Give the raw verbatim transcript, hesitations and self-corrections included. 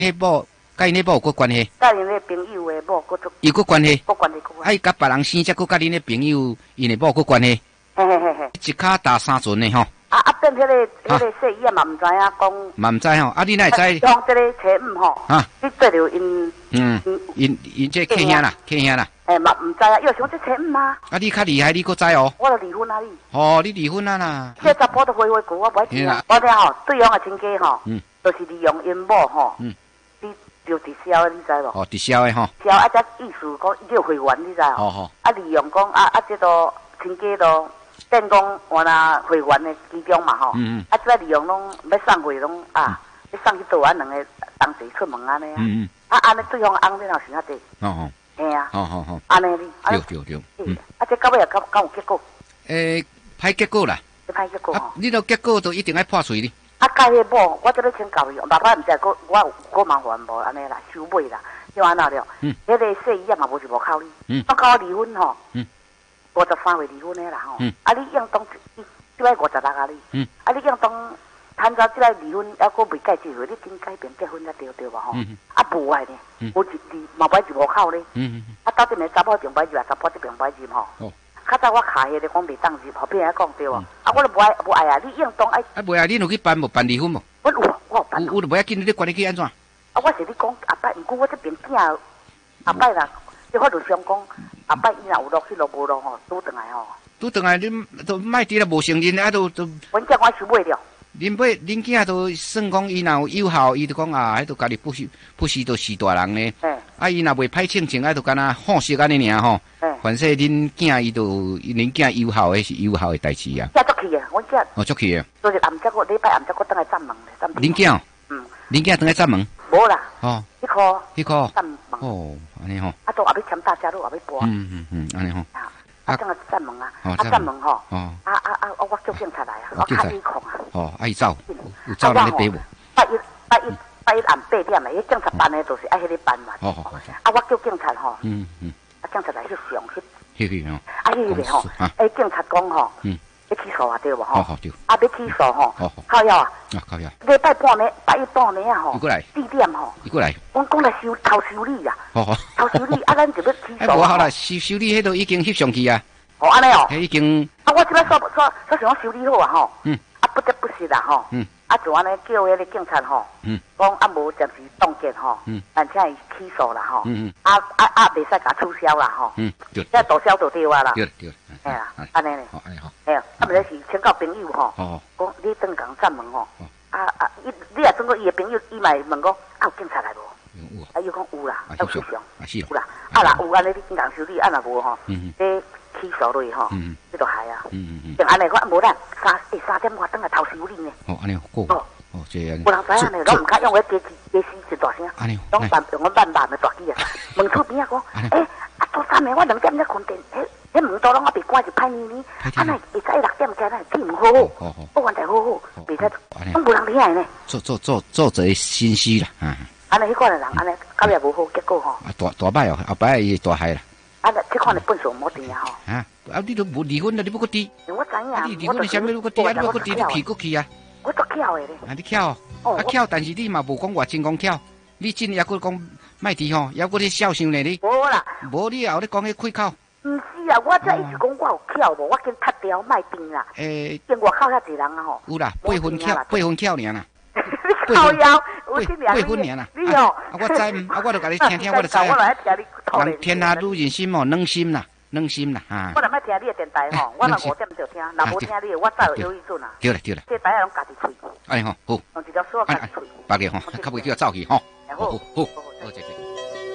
迄某，甲因迄某有个关系？ 甲因迄朋友诶某个做。 有个关系？ 个关系个关系。 啊，伊甲别人生，才佫甲恁诶朋友，因诶某个关系？ 嘿嘿嘿嘿。 一骹打三船诶吼。 啊啊，变迄个迄个细伊也嘛毋知影讲。 嘛毋知吼，啊你哪会知？ 用这个车五吼。啊。你做着因。 嗯。因因这客兄啦，客兄啦。 诶，嘛毋知啊，又想这车五吗？ 啊，你较厉害，你佫知哦？ 我著离婚啊你。 哦，你离婚啊啦？ 这查甫都回回句，我袂听啊。我听吼，对方诶亲家吼，嗯，就是利用因某吼，嗯，你就直销诶，你知无？ 哦，直销诶吼。 销啊，只意思讲伊叫会员，你知无？ 哦吼。 啊，利用讲啊啊，这都亲家都变讲我那会员诶其中嘛吼。嗯嗯。啊，即摆利用拢要送货拢啊，要送去倒啊，两个同时出门安尼啊。嗯嗯。啊，安尼对方翁你若想啊济。哦哦。嘿啊。 好好好。 安尼你。 对对对。 嗯。啊，这到尾也敢敢有结果？ 诶，歹结果啦。 歹结果吼。 你著结果都一定爱破碎哩。 啊，甲迄某，我这要请教伊，爸爸毋知个我有够麻烦无安尼啦，收尾啦，要安那了。嗯。迄个细姨嘛无是无靠你。嗯。我甲我离婚吼。嗯。五十三岁离婚的啦吼。嗯。啊，你应当即即摆五十六啊你。嗯。啊，你应当趁早即摆离婚，还佫未改结婚，你紧改变结婚才对对无吼？嗯。啊，无爱呢。嗯。无一二嘛摆一无靠呢。嗯嗯。啊，到底呢查某重摆入，查甫这重摆入吼。哦。较早我卡迄个讲袂当入，后边还讲对啊。啊，我都无爱无爱啊！你应当爱。 啊，无爱，你有去办无？办离婚无？ 我有，我有办。 有，有就无要紧，你管你去安怎？啊， 我是你讲阿伯，毋过我这边囝阿伯啦，即我就想讲阿伯伊若有落去落无落吼，拄转来吼。拄转来，你都卖伫啦，无承认啊，都都。 阮只我收买了。 恁买恁囝都算讲伊若有友好，伊就讲啊，迄都家己不是不是都是大人呢。嗯。啊，伊若袂歹称情，啊，就干那好色安尼尔吼。嗯。反正恁囝伊都恁囝友好，迄是友好诶代志啊。 遮足去诶，阮遮。 哦，足去诶。 就是暗遮个礼拜暗遮个等来站门咧，站。 恁囝？嗯。恁囝等来站门？ 无啦。 哦。 迄颗。 迄颗。 站门。 哦，安尼吼。 啊，都后尾签大家都后尾搬。 嗯嗯嗯，安尼吼。 啊，等下站门啊，啊站门吼，啊啊啊！我我叫警察来啊，我开伊控啊。 哦，啊伊走，有走咱咧爬无？ 八一八一八一暗八点诶，迄警察办诶，就是爱迄个办嘛。哦哦。啊，我叫警察吼。嗯嗯。啊，警察来翕相翕。翕翕哦。啊，翕翕吼，诶，警察讲吼，嗯，要起诉啊对无吼？好好对。啊，要起诉吼，靠腰啊。啊，靠腰。礼拜半暝，八一半暝啊吼。伊过来。四点吼。伊过来。我讲来收偷修理啊。好好。偷修理，啊，咱就要起诉。哎，无好啦， 修修理迄都已经翕上去啊。 哦，安尼哦， 迄已经啊，我即摆煞煞煞想修理好啊吼，嗯，啊不得不是啦吼，嗯，啊就安尼叫迄个警察吼，嗯，讲啊无暂时冻结吼，嗯，但请伊起诉啦吼，嗯嗯，啊啊啊袂使甲取消啦吼，嗯，对，即取消就对啊啦， 对对， 哎呀，安尼咧， 好安尼好， 哎呀，啊毋是是请教朋友吼，哦，讲你等讲站门吼，啊啊，伊你也总过伊的朋友，伊嘛会问讲啊有警察来无？有，啊伊讲有啦，有翕相，啊是有啦，啊啦有安尼你经常修理，啊若无吼，嗯嗯。起诉落吼，这都害啊！嗯嗯嗯，像安尼我无咱三诶三点我等下偷修理呢。 哦，安尼好哦哦，这样。 无人知影呢，拢唔敢用迄电电视一大声。安尼，拢办用我办办的大机啊！门厝边啊讲，诶，啊早三暝我两点才困电，迄迄门door拢我被关就歹呢呢，啊那会使六点加那天唔好好，保安台好好，袂使，拢无人理呢。 做做做做这信息啦，啊。 安尼迄款的人，安尼到尾无好结果吼。 啊大大摆哦，后摆伊大害啦。 啊，这款的本事无甜啊吼！ 啊，啊，你都无离婚了，你不搁低？ 我知影， 你离婚你啥物你搁低啊？你不搁低，你去搁去啊？ 我足巧的咧。 啊，你巧哦，啊巧，但是你嘛无讲话真讲巧，你真也搁讲卖低吼，也搁咧笑想咧你。 无啦， 无你后咧讲迄开口。 毋是啊，我这意思讲我有巧无，我紧踢掉卖冰啦。诶，跟外口遐济人啊吼。 有啦，八分巧，八分巧尔啦。 靠腰，有这两八分尔啦。 你哦， 啊，我知，啊，我著甲你听听，我著知啊。人天下愈人心哦，软心啦，软心啦，哈。 我若要听你的电台吼，我若五点就听，若无听你的，我早有忧郁症啊。 对啦对啦， 这台啊拢家己吹。 安尼吼，好。 用一条锁家己吹。 别个吼，较袂叫走去吼。好好好，好谢谢。